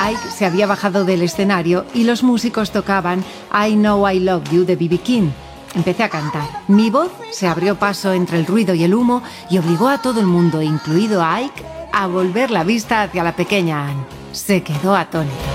Ike se había bajado del escenario y los músicos tocaban I Know I Love You de B.B. King. Empecé a cantar. Mi voz se abrió paso entre el ruido y el humo y obligó a todo el mundo, incluido a Ike, a volver la vista hacia la pequeña Anne. Se quedó atónita.